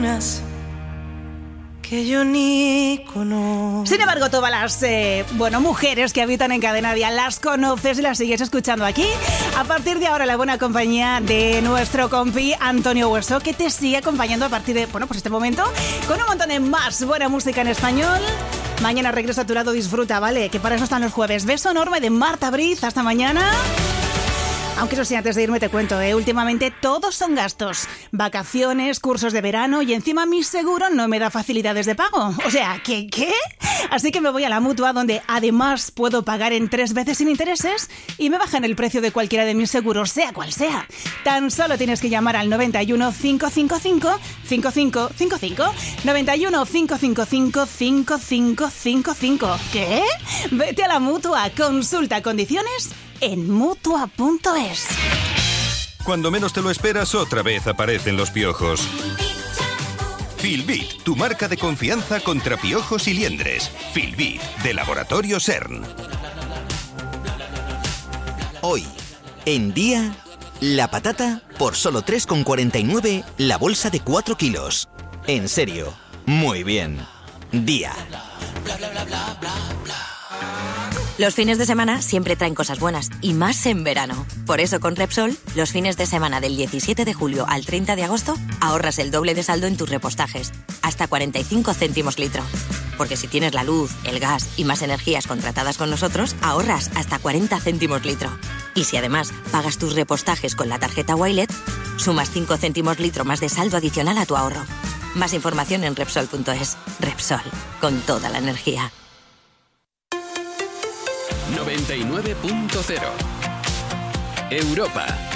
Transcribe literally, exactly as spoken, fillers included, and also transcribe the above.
unas que yo ni conozco. Sin embargo, todas las eh, bueno, mujeres que habitan en Cadena Dial las conoces y las sigues escuchando aquí. A partir de ahora, la buena compañía de nuestro compi Antonio Hueso, que te sigue acompañando a partir de, bueno, pues este momento, con un montón de más buena música en español. Mañana regreso a tu lado, disfruta, ¿vale? Que para eso están los jueves. Beso enorme de Marta Briz, hasta mañana. Aunque eso sí, antes de irme te cuento, ¿eh? Últimamente todos son gastos. Vacaciones, cursos de verano y encima mi seguro no me da facilidades de pago. O sea, ¿qué? ¿Qué? Así que me voy a la Mutua, donde además puedo pagar en tres veces sin intereses y me bajan el precio de cualquiera de mis seguros, sea cual sea. Tan solo tienes que llamar al noventa y uno, cinco cinco cinco, cinco cinco cinco cinco, noventa y uno, cinco cinco cinco, cinco cinco cinco cinco. ¿Qué? Vete a la Mutua, consulta condiciones en mutua punto es. Cuando menos te lo esperas, otra vez aparecen los piojos. Filbit, tu marca de confianza contra piojos y liendres. Filbit, de Laboratorio CERN. Hoy, en Día, la patata por solo tres con cuarenta y nueve la bolsa de cuatro kilos. En serio, muy bien. Día. Los fines de semana siempre traen cosas buenas, y más en verano. Por eso con Repsol, los fines de semana del diecisiete de julio al treinta de agosto, ahorras el doble de saldo en tus repostajes, hasta cuarenta y cinco céntimos litro. Porque si tienes la luz, el gas y más energías contratadas con nosotros, ahorras hasta cuarenta céntimos litro. Y si además pagas tus repostajes con la tarjeta Wilet, sumas cinco céntimos litro más de saldo adicional a tu ahorro. Más información en Repsol punto es. Repsol, con toda la energía. noventa y nueve punto cero Europa.